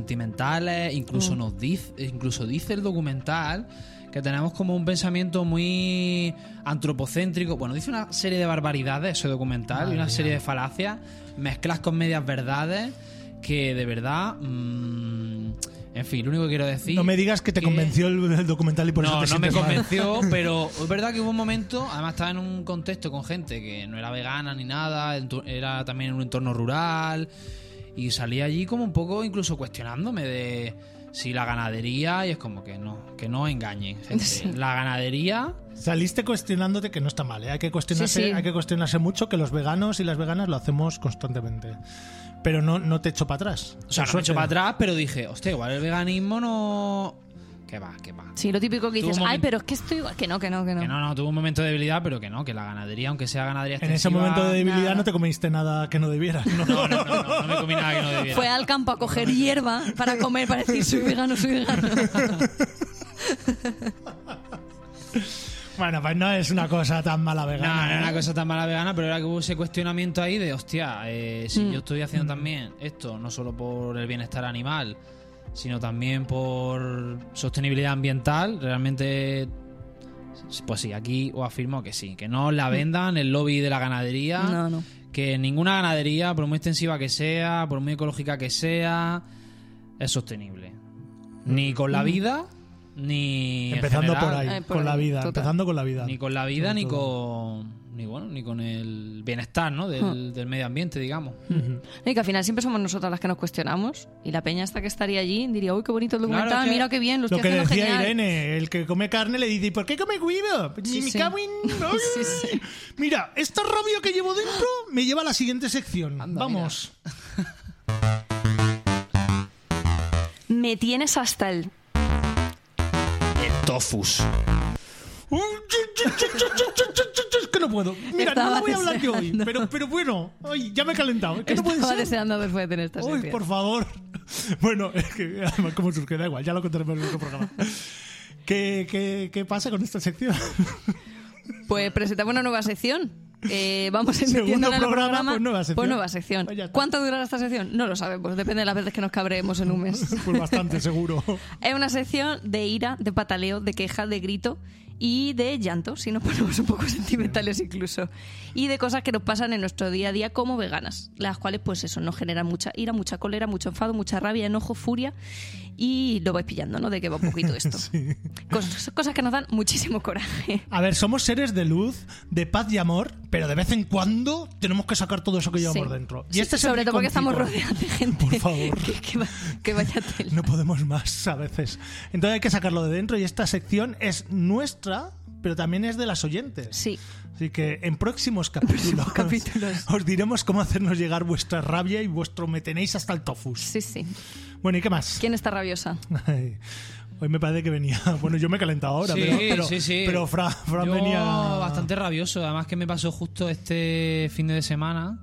sentimentales, incluso incluso dice el documental que tenemos como un pensamiento muy antropocéntrico. Bueno, dice una serie de barbaridades ese documental y una serie de falacias mezcladas con medias verdades que de verdad... en fin, lo único que quiero decir... No me digas que te convenció el documental y por eso te No me sientes mal. convenció, pero es verdad que hubo un momento, además estaba en un contexto con gente que no era vegana ni nada, era también en un entorno rural, y salí allí como un poco incluso cuestionándome de si la ganadería, y es como que no engañen, gente. Sí. La ganadería... Saliste cuestionándote que no está mal, ¿eh? Hay que cuestionarse mucho, que los veganos y las veganas lo hacemos constantemente. Pero no te echo para atrás. O sea, no me echo para atrás, pero dije, hostia, igual el veganismo no... ¿Qué va? Sí, lo típico que dices, pero es que estoy igual. Que no. Que no, tuvo un momento de debilidad, pero que la ganadería, aunque sea ganadería En extensiva... ese momento de debilidad no te comiste nada que no debieras. No me comí nada que no debiera. Fue al campo a coger hierba para comer, para decir, soy vegano. Bueno, pues no es una cosa tan mala vegana. No era una cosa tan mala vegana, pero era que hubo ese cuestionamiento ahí de, hostia, si yo estoy haciendo también esto, no solo por el bienestar animal, sino también por sostenibilidad ambiental, realmente, pues sí, aquí os afirmo que sí, que no la vendan el lobby de la ganadería, No. que ninguna ganadería, por muy extensiva que sea, por muy ecológica que sea, es sostenible. Ni con la vida... Ni empezando en general, por ahí, por con la ahí, vida, total. empezando con la vida. ni con la vida ni con el bienestar, ¿no? del medio ambiente, digamos. Y que al final siempre somos nosotras las que nos cuestionamos, y la peña hasta que estaría allí diría, uy, qué bonito el documental, Claro, mira qué bien, lo Lo estoy que haciendo decía genial. Irene, el que come carne le dice, ¿y por qué come huevo? Sí, Me sí. cago en... ¡Ay! Sí. Mira, esta rabia que llevo dentro me lleva a la siguiente sección. Anda, Vamos. Me tienes hasta el... Tofus. Es que no puedo. Mira, Estaba no la voy a hablar yo hoy, deseando. pero bueno, ay, ya me he calentado. Es que no puede Estaba ser. deseando después de tener esta Uy, sección. por favor. Bueno, es que además como surge, da igual, ya lo contaremos en otro programa. ¿Qué pasa con esta sección? Pues presentamos una nueva sección. Vamos Segundo metiéndola en el programa, pues nueva sección. Pues nueva sección. Pues ya está. ¿Cuánto durará esta sección? No lo sabemos, depende de las veces que nos cabremos en un mes. Pues bastante, seguro. Es una sección de ira, de pataleo, de queja, de grito y de llanto, si nos ponemos un poco sentimentales incluso. Y de cosas que nos pasan en nuestro día a día como veganas, las cuales pues eso nos generan mucha ira, mucha cólera, mucho enfado, mucha rabia, enojo, furia, y lo vais pillando, ¿no? De qué va un poquito esto. Sí. Cosas que nos dan muchísimo coraje. A ver, somos seres de luz, de paz y amor, pero de vez en cuando tenemos que sacar todo eso que llevamos Sí. dentro. Y Sí, este es sobre el todo porque estamos rinconcito. rodeados de gente. Por favor. que vaya tela. No podemos más a veces. Entonces hay que sacarlo de dentro y esta sección es nuestra, pero también es de las oyentes. Sí. Así que en próximos capítulos os diremos cómo hacernos llegar vuestra rabia y vuestro me tenéis hasta el tofus. Sí. Bueno, ¿y qué más? ¿Quién está rabiosa? Ay, hoy me parece que venía... Bueno, yo me he calentado ahora, Sí. pero Fran Yo venía... bastante rabioso, además que me pasó justo este fin de semana.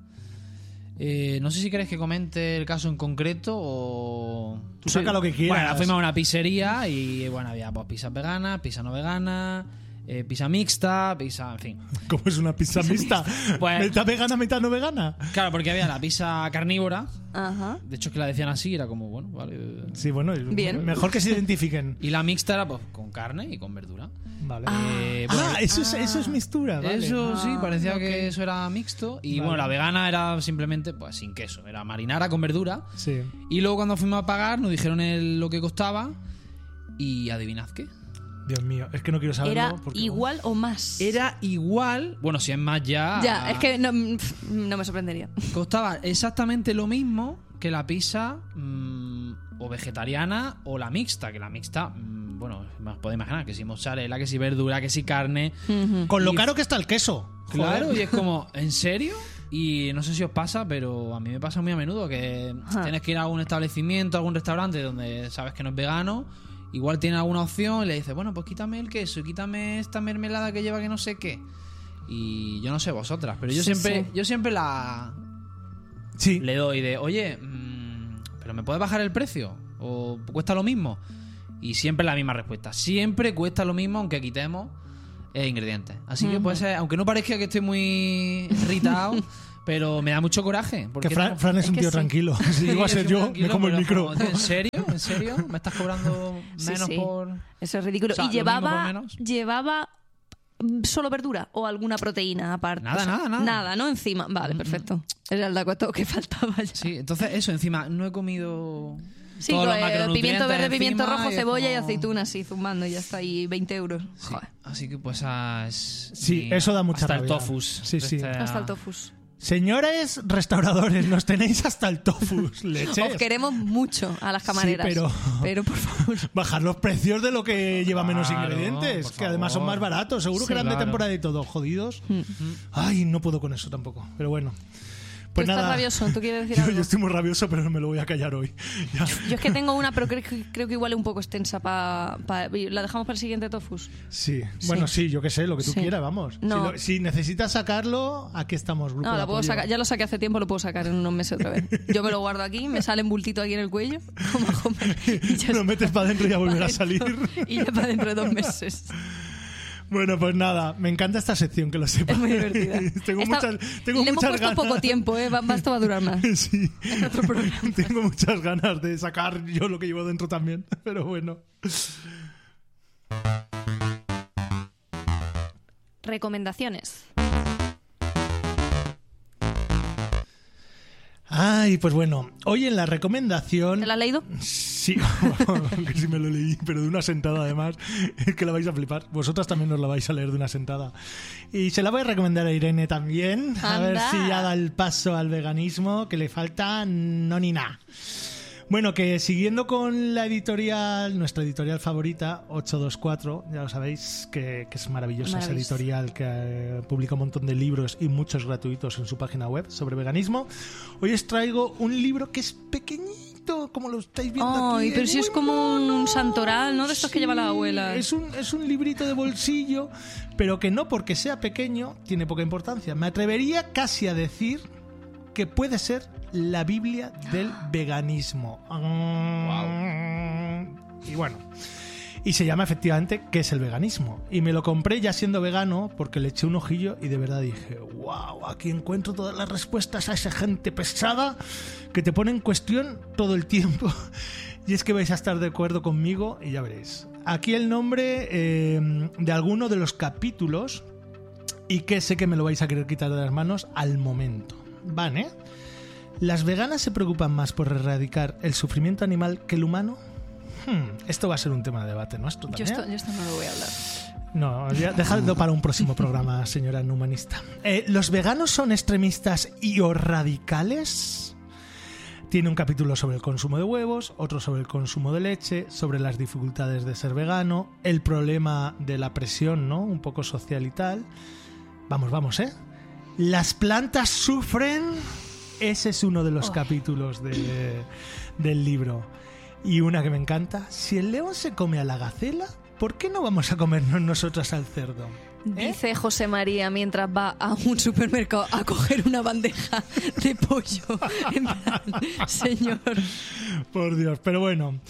No sé si quieres que comente el caso en concreto o... Tú saca lo que quieras. Bueno, fuimos a una pizzería y bueno, había pues pizzas veganas, pizza no vegana, pizza mixta, pizza, en fin. ¿Cómo es una pizza mixta? Pues- ¿Mitad vegana, mitad no vegana? Claro, porque había la pizza carnívora, Ajá. de hecho es que la decían así, era como, bueno, vale. Sí, bueno, Bien. mejor que se identifiquen. Y la mixta era pues con carne y con verdura. Vale. Bueno, Eso es mistura, vale. Eso sí, parecía ok. que eso era mixto. Y Vale. bueno, la vegana era simplemente pues sin queso, era marinara con verdura. Sí. Y luego cuando fuimos a pagar nos dijeron lo que costaba. Y adivinad qué. Dios mío, es que no quiero saberlo. ¿Era porque- igual o más? Era igual, bueno, si es más ya. Ya, es que no me sorprendería. Costaba exactamente lo mismo que la pizza o vegetariana o la mixta. Que la mixta, bueno, os podéis imaginar que si mozzarella, que si verdura, que si carne. Con lo Y- caro que está el queso. Claro, Joder. y es como, ¿en serio? Y no sé si os pasa, pero a mí me pasa muy a menudo que Ajá. tienes que ir a algún establecimiento, a algún restaurante donde sabes que no es vegano, igual tiene alguna opción y le dices, bueno, pues quítame el queso y quítame esta mermelada que lleva que no sé qué. Y yo no sé vosotras, pero yo Sí, siempre sí. yo siempre Sí. le doy de, oye, ¿pero me puedes bajar el precio? ¿O cuesta lo mismo? Y siempre la misma respuesta. Siempre cuesta lo mismo aunque quitemos ingredientes. Así que puede ser, aunque no parezca que estoy muy irritado, Pero me da mucho coraje. Porque Que Fran es un tío tranquilo. Si llego a ser yo, me como el micro. ¿En serio? ¿En serio? ¿Me estás cobrando menos por...? Eso es ridículo. O sea, ¿Y llevaba solo verdura o alguna proteína aparte? Nada. Nada, ¿no? Encima. Vale, perfecto. Era el dato que faltaba ya. Sí, entonces eso, encima, no he comido... Sí, todos los macronutrientes pimiento verde, pimiento encima, rojo, cebolla y como... aceitunas, sí, zumbando, y ya está ahí, 20 euros. Sí, Joder. así que pues Sí, eso da mucha hasta rabia. el tofus. Sí. Hasta el tofus. Señores restauradores, nos tenéis hasta el tofus, leches. Os queremos mucho a las camareras. Sí, pero por favor. Bajar los precios de lo que lleva menos Claro, ingredientes, por que además son favor. más baratos. Seguro que eran de temporada y todo, jodidos. Ay, no puedo con eso tampoco. Pero bueno. Pues ¿Tú nada. estás rabioso? ¿Tú quieres decir algo? Yo estoy muy rabioso, pero no me lo voy a callar hoy. Ya. Yo es que tengo una, pero creo que igual es un poco extensa. ¿La dejamos para el siguiente tofus? Sí, bueno, sí, yo qué sé, lo que tú Sí. quieras, vamos. No. Si necesitas sacarlo, aquí estamos, grupo No, de la puedo apoyo. sacar. Ya lo saqué hace tiempo, lo puedo sacar en unos meses otra vez. Yo me lo guardo aquí, me sale en bultito aquí en el cuello, como a Homer, y ya Lo está. metes para adentro y ya volverá a Pa' salir. dentro, y ya para dentro de 2 meses. Bueno, pues nada, me encanta esta sección, que lo sepas. Es muy divertida. tengo Le muchas hemos muchas puesto ganas. poco tiempo, ¿eh? Esto va a durar más. Sí. En otro programa. Tengo muchas ganas de sacar yo lo que llevo dentro también, pero bueno. Recomendaciones. Ay, pues bueno, hoy en la recomendación... ¿Te la has leído? Sí, que sí me lo leí, pero de una sentada además, es que la vais a flipar. Vosotras también os la vais a leer de una sentada. Y se la voy a recomendar a Irene también, a ver Anda. si ya da el paso al veganismo, que le falta no ni nada. Bueno, que siguiendo con la editorial, nuestra editorial favorita, 824, ya lo sabéis, que es maravillosa esa Maravilloso. editorial que publica un montón de libros y muchos gratuitos en su página web sobre veganismo. Hoy os traigo un libro que es pequeñito, como lo estáis viendo aquí. Ay, pero si es como un santoral, ¿no? De estos que lleva la abuela. Es un librito de bolsillo, pero que no porque sea pequeño tiene poca importancia. Me atrevería casi a decir que puede ser la Biblia del veganismo. Y bueno, y se llama efectivamente ¿Qué es el veganismo? Y me lo compré ya siendo vegano porque le eché un ojillo y de verdad dije, wow, aquí encuentro todas las respuestas a esa gente pesada que te pone en cuestión todo el tiempo. Y es que vais a estar de acuerdo conmigo y ya veréis. Aquí el nombre de alguno de los capítulos, y que sé que me lo vais a querer quitar de las manos al momento. ¿Vale? ¿Las veganas se preocupan más por erradicar el sufrimiento animal que el humano? Esto va a ser un tema de debate nuestro Yo también. esto no lo voy a hablar. No, ya dejadlo para un próximo programa, señora humanista. ¿Los veganos son extremistas y o radicales? Tiene un capítulo sobre el consumo de huevos, otro sobre el consumo de leche, sobre las dificultades de ser vegano, el problema de la presión, ¿no? Un poco social y tal. Vamos, ¿eh? ¿Las plantas sufren? Ese es uno de los capítulos del libro. Y una que me encanta. Si el león se come a la gacela, ¿por qué no vamos a comernos nosotras al cerdo? Dice José María mientras va a un supermercado a coger una bandeja de pollo. En plan, señor. Por Dios, pero bueno.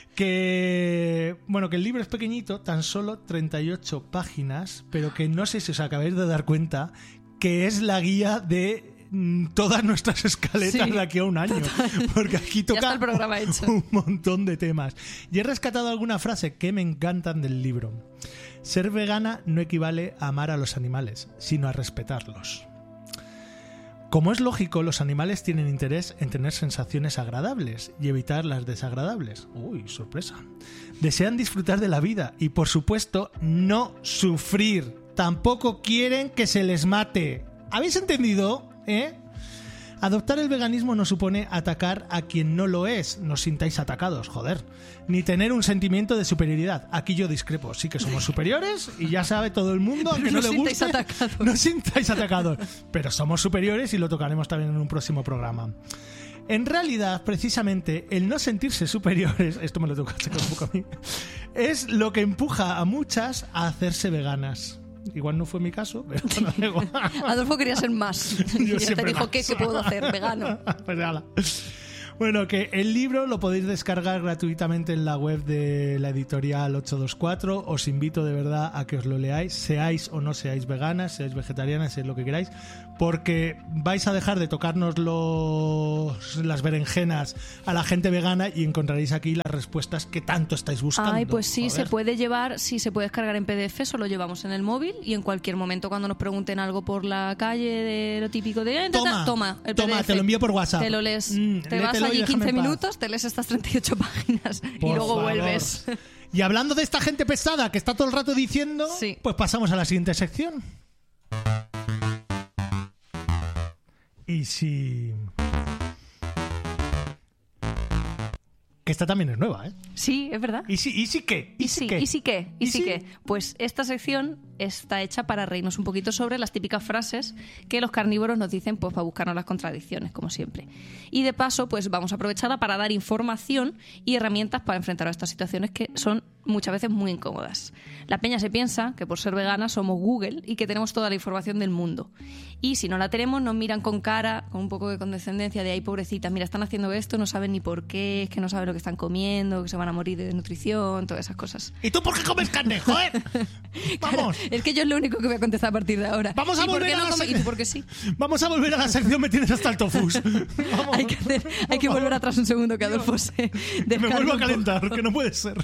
Que el libro es pequeñito, tan solo 38 páginas, pero que no sé si os acabáis de dar cuenta que es la guía de todas nuestras escaletas de aquí a un año, porque aquí toca Ya está el programa hecho. un montón de temas. Y he rescatado alguna frase que me encantan del libro. Ser vegana no equivale a amar a los animales, sino a respetarlos. Como es lógico, los animales tienen interés en tener sensaciones agradables y evitar las desagradables. Uy, sorpresa. Desean disfrutar de la vida y, por supuesto, no sufrir. Tampoco quieren que se les mate. ¿Habéis entendido? Adoptar el veganismo no supone atacar a quien no lo es. No os sintáis atacados, joder. Ni tener un sentimiento de superioridad. Aquí yo discrepo. Sí que somos superiores y ya sabe todo el mundo, aunque no le guste. No os sintáis atacados. Pero somos superiores y lo tocaremos también en un próximo programa. En realidad, precisamente, el no sentirse superiores, esto me lo toca sacar un poco a mí, es lo que empuja a muchas a hacerse veganas. Igual no fue mi caso, pero no da igual. Adolfo quería ser más. Y ya te siempre dijo, más. ¿qué puedo hacer? Vegano. Pues ala. Bueno, que el libro lo podéis descargar gratuitamente en la web de la editorial 824. Os invito de verdad a que os lo leáis, seáis o no seáis veganas, seáis vegetarianas, seáis lo que queráis, porque vais a dejar de tocarnos las berenjenas a la gente vegana y encontraréis aquí las respuestas que tanto estáis buscando. Ay, pues sí, Joder. se puede llevar, sí, se puede descargar en PDF, eso lo llevamos en el móvil y en cualquier momento cuando nos pregunten algo por la calle de lo típico de... Toma, el PDF. Te lo envío por WhatsApp. Te lo lees, te vas léetelo y allí déjame 15 en paz. minutos, te lees estas 38 páginas y Por luego favor. vuelves. Y hablando de esta gente pesada que está todo el rato diciendo, Sí. pues pasamos a la siguiente sección. Y si... Que esta también es nueva, ¿eh? Sí, es verdad. ¿Y si qué? ¿Y sí qué? Pues esta sección está hecha para reírnos un poquito sobre las típicas frases que los carnívoros nos dicen pues para buscarnos las contradicciones, como siempre. Y de paso, pues vamos a aprovecharla para dar información y herramientas para enfrentar a estas situaciones que son muchas veces muy incómodas. La peña se piensa que por ser vegana somos Google y que tenemos toda la información del mundo. Y si no la tenemos, nos miran con cara, con un poco de condescendencia de "ay, pobrecitas, mira, están haciendo esto, no saben ni por qué, es que no saben lo que están comiendo, que se van a morir de desnutrición", todas esas cosas. ¿Y tú por qué comes carne? ¡Joder! ¡Vamos! Es que yo es lo único que voy a contestar a partir de ahora. Vamos a ¿Y por volver qué a no la come- sección. ¿Y tú por qué sí? Vamos a volver a la sección, me tienes hasta el tofus. Vamos. Hay que volver atrás un segundo que Adolfo se Me descargue vuelvo a un poco. calentar, que no puede ser.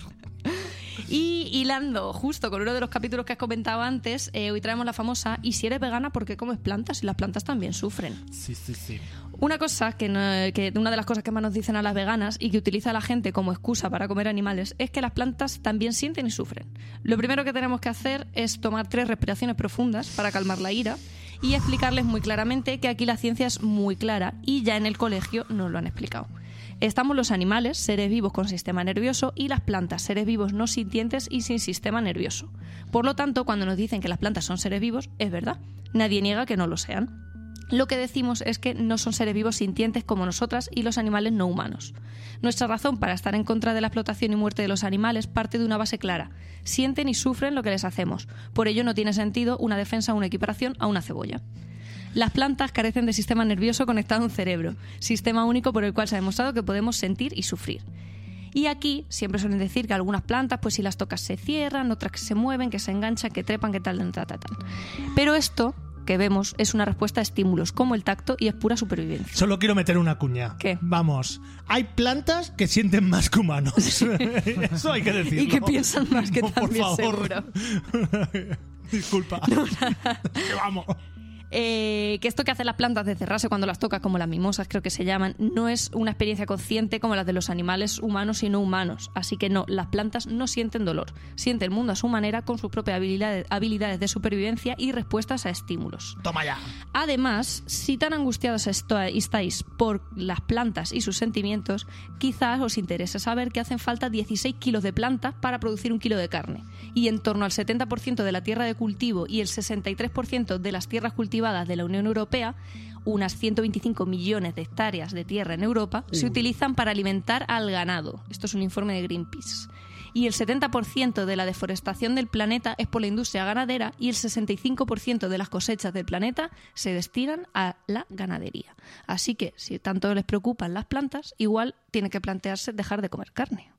Y hilando justo con uno de los capítulos que has comentado antes, hoy traemos la famosa "y si eres vegana, ¿por qué comes plantas? Y las plantas también sufren". Sí. Una cosa una de las cosas que más nos dicen a las veganas y que utiliza la gente como excusa para comer animales es que las plantas también sienten y sufren. Lo primero que tenemos que hacer es tomar 3 respiraciones profundas para calmar la ira y explicarles muy claramente que aquí la ciencia es muy clara y ya en el colegio nos lo han explicado. Estamos los animales, seres vivos con sistema nervioso, y las plantas, seres vivos no sintientes y sin sistema nervioso. Por lo tanto, cuando nos dicen que las plantas son seres vivos, es verdad. Nadie niega que no lo sean. Lo que decimos es que no son seres vivos sintientes como nosotras y los animales no humanos. Nuestra razón para estar en contra de la explotación y muerte de los animales parte de una base clara. Sienten y sufren lo que les hacemos. Por ello no tiene sentido una defensa o una equiparación a una cebolla. Las plantas carecen de sistema nervioso conectado a un cerebro, sistema único por el cual se ha demostrado que podemos sentir y sufrir. Y aquí siempre suelen decir que algunas plantas, pues si las tocas se cierran, otras que se mueven, que se enganchan, que trepan, que tal. Pero esto que vemos es una respuesta a estímulos como el tacto y es pura supervivencia. Solo quiero meter una cuña. ¿Qué? Vamos, hay plantas que sienten más que humanos. Eso hay que decirlo. Y que piensan más que Por también, favor. seguro. Disculpa. Que vamos. Que esto que hacen las plantas de cerrarse cuando las tocas, como las mimosas creo que se llaman, no es una experiencia consciente como las de los animales humanos y no humanos. Así que no, las plantas no sienten dolor. Sienten el mundo a su manera con sus propias habilidades de supervivencia y respuestas a estímulos. Toma ya. Además, si tan angustiados estáis por las plantas y sus sentimientos, quizás os interese saber que hacen falta 16 kilos de plantas para producir 1 kilo de carne. Y en torno al 70% de la tierra de cultivo y el 63% de las tierras cultivadas de la Unión Europea, unas 125 millones de hectáreas de tierra en Europa, se utilizan para alimentar al ganado. Esto es un informe de Greenpeace. Y el 70% de la deforestación del planeta es por la industria ganadera y el 65% de las cosechas del planeta se destinan a la ganadería. Así que, si tanto les preocupan las plantas, igual tiene que plantearse dejar de comer carne.